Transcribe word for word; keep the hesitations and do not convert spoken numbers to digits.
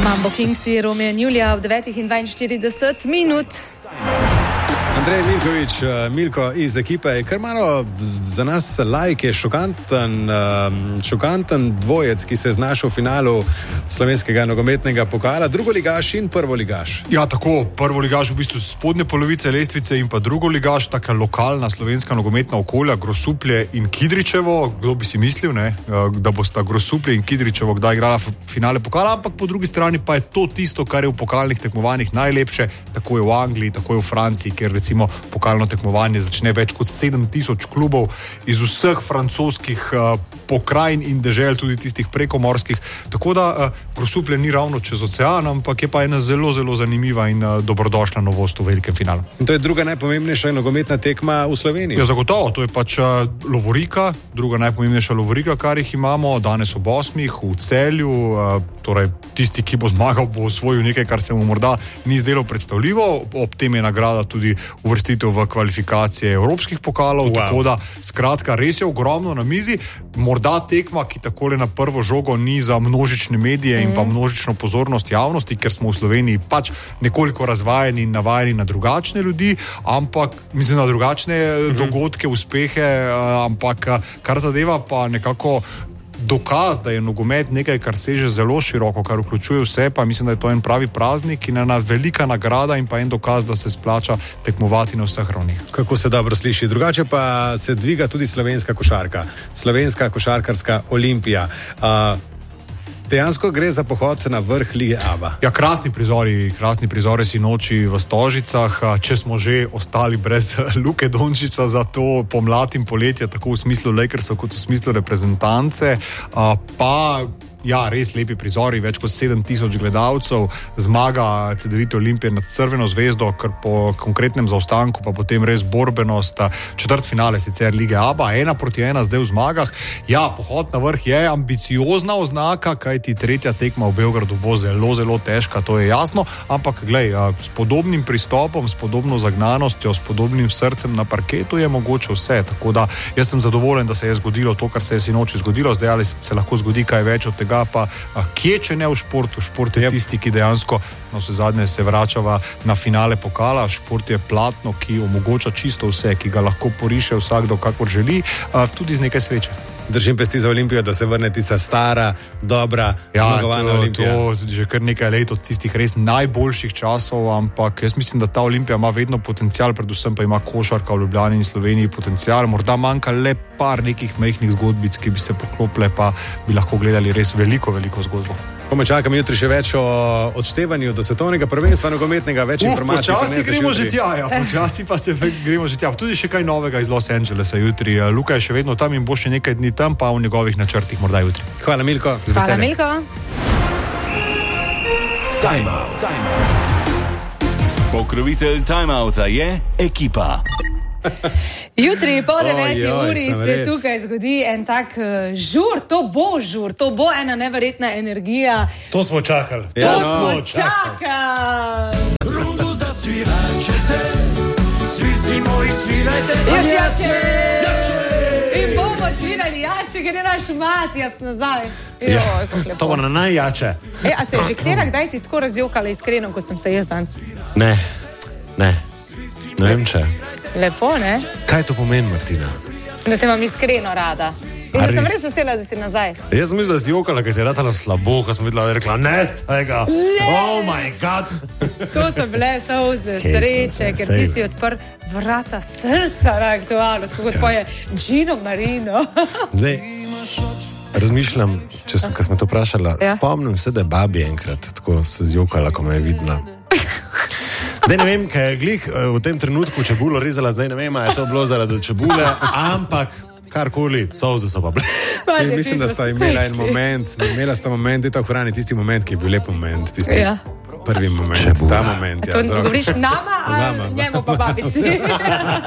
Mambo Kingsi, Romeo in Julija ob devetih in dvainštirideset minut. Andrej Milković, Milko iz ekipe, je kar malo za nas laike šokanten, šokanten dvojec, ki se je znašel v finalu slovenskega nogometnega pokala, drugoligaš in prvoligaš. Ja, tako, prvoligaš v bistvu spodnje polovice lestvice in pa drugoligaš, taka lokalna slovenska nogometna okolja, Grosuplje in Kidričevo. Kdo bi si mislil, ne, da bosta Grosuplje in Kidričevo kdaj igrala v finale pokala, ampak po drugi strani pa je to tisto, kar je v pokalnih tekmovanjih najlepše, tako je v Angliji, tako je v Franciji, kjer recimo pokalno tekmovanje začne več kot sedem tisoč klubov iz vseh francoskih uh, pokrajin in dežel, tudi tistih prekomorskih. Tako da uh, Grosuplje ni ravno čez ocean, ampak je pa ena zelo, zelo zanimiva in uh, dobrodošla novost v velikem finalu. In to je druga najpomembnejša nogometna tekma v Sloveniji. Ja, zagotovo, to je pač uh, lovorika, druga najpomembnejša lovorika, kar jih imamo danes ob osmih v Celju, uh, torej tisti, ki bo zmagal, bo osvojil nekaj, kar se mu morda ni zdelo predstavljivo, ob tem je nagrada tudi uvrstitev v kvalifikacije evropskih pokalov, wow. Tako da, skratka, res je ogromno na mizi. Morda tekma, ki takole na prvo žogo ni za množične medije mm. in pa množično pozornost javnosti, ker smo v Sloveniji pač nekoliko razvajeni in navajeni na drugačne ljudi, ampak, mislim, na drugačne mm-hmm. dogodke, uspehe, ampak kar zadeva pa nekako dokaz, da je nogomet nekaj, kar seže zelo široko, kar vključuje vse, pa mislim, da je to en pravi praznik in ena velika nagrada in pa en dokaz, da se splača tekmovati na vseh ravnih. Kako se dobro sliši. Drugače pa se dviga tudi slovenska košarka. Slovenska košarkarska Olimpija. Uh, Dejansko gre za pohod na vrh lige ABA. Ja, krasni prizori, krasni prizori sinoči v Stožicah, če smo že ostali brez Luke Dončića za to pomlad in poletje, tako v smislu Lakersov kot v smislu reprezentance, pa ja, res lepi prizori, več kot sedem tisoč gledalcev, zmaga Cedevite Olimpije nad Crveno zvezdo, kar po konkretnem zaostanku, pa potem res borbenost, četrtfinale sicer lige ABA, ena proti ena zdaj v zmagah. Ja, pohod na vrh je ambiciozna oznaka, kajti tretja tekma v Beogradu bo zelo, zelo težka, to je jasno, ampak glej, s podobnim pristopom, s podobno zagnanostjo, s podobnim srcem na parketu je mogoče vse, tako da jaz sem zadovoljen, da se je zgodilo to, kar se je sinoči zgodilo, zdaj ali se lahko zgodi kaj več od tega, pa kje, če ne v športu. Šport je tisti, ki dejansko na vse zadnje se vračava na finale pokala. Šport je platno, ki omogoča čisto vse, ki ga lahko poriše vsakdo, kakor želi, tudi z nekaj sreče. Držim pesti za Olimpijo, da se vrne tista stara, dobra, ja, zmagovana to, Olimpija. To že kar nekaj let od tistih res najboljših časov, ampak jaz mislim, da ta Olimpija ima vedno potencial, predvsem pa ima košarka v Ljubljani in Sloveniji potencial. Morda manjka le par nekih majhnih zgodbic, ki bi se poklopile, pa bi lahko gledali res veliko, veliko zgodbo. Ko me čakam jutri še več o odštevanju do svetovnega prvenstva nogometnega, več uh, informacij. Počasi gremo že tja, ja, počasi pa se gremo že tja. Tudi še kaj novega iz Los Angelesa jutri. Luka je še vedno tam in bo še nekaj dni tam, pa v njegovih načrtih morda jutri. Hvala, Milko. Hvala, Milko. Time out. Time out. Pokrovitelj Time outa je ekipa. Jutri po deveti uri se res tukaj zgodi en tak uh, žur, to bo žur, to bo ena neverjetna energija. To smo čakali. To ja, smo no. čakali. Rundu zasviračete, svirci moji svirajte. Još jače. jače. In bomo svirali jače, ker je naš Matijas nazaj. Jo, ja, to bo na najjače. E, a se je že katera kdaj ti tako razjokala iskreno, kot sem se jaz danes? Ne, ne, ne vem če. Lepo, ne? Kaj to pomeni, Martina? Da te imam iskreno rada. In da sem res vesela, da si nazaj. Jaz sem mislila, da si jokala, ker ti je ratala slabo, ko sem videla, da je rekla, ne, tega. Oh my God. To so bile solze sreče, ker ti si odprl vrata srca na aktualno, tako kot poje Gino Marino. Zdaj, razmišljam, če sem, ko smo to vprašala, ja? Spomnim se, da je babi enkrat tako se zjokala, ko me je videla. Zdaj ne vem, kaj je glih v tem trenutku čebulo rezala, zdaj ne vem, je to bilo zaradi čebule, ampak karkoli, solze so pa bile. Mislim, da sta imela en moment, imela sta moment, da je ta hrani tisti moment, ki je bil lep moment, tisti ja. prvi moment, čebula. Ta moment. To ja, govoriš nama, a njemu pa babici.